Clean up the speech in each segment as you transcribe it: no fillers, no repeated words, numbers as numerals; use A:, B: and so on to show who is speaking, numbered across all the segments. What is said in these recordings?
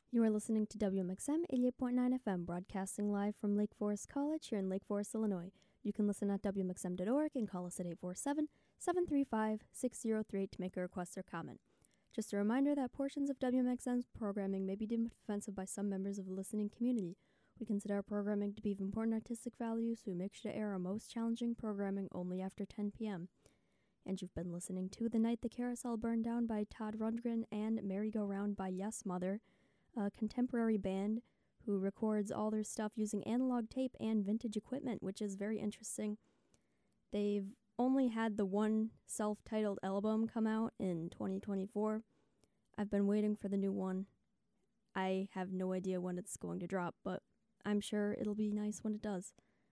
A: You are listening to WMXM 88.9 FM, broadcasting live from Lake Forest College here in Lake Forest, Illinois. You can listen at WMXM.org and call us at 847-735-6038 to make a request or comment. Just a reminder that portions of WMXM's programming may be deemed offensive by some members of the listening community. We consider our programming to be of important artistic value, so we make sure to air our most challenging programming only after 10 p.m. And you've been listening to The Night the Carousel Burned Down by Todd Rundgren and Merry Go Round by Yes Mother, a contemporary band who records all their stuff using analog tape and vintage equipment, which is very interesting. They've only had the one self-titled album come out in 2024. I've been waiting for the new one. I have no idea when it's going to drop, but I'm sure it'll be nice when it does.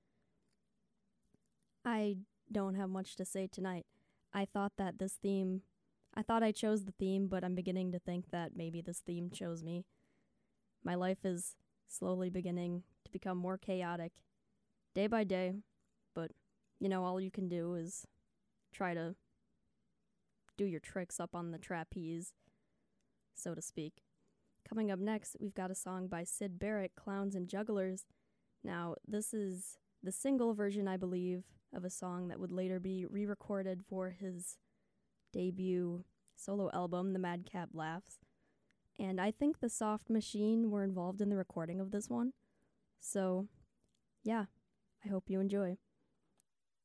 A: I don't have much to say tonight. I thought I chose the theme, but I'm beginning to think that maybe this theme chose me. My life is slowly beginning to become more chaotic, day by day, but, all you can do is try to do your tricks up on the trapeze, so to speak. Coming up next, we've got a song by Syd Barrett, Clowns and Jugglers. Now, this is the single version, I believe, of a song that would later be re-recorded for his debut solo album, The Madcap Laughs. And I think the Soft Machine were involved in the recording of this one. So, yeah, I hope you enjoy.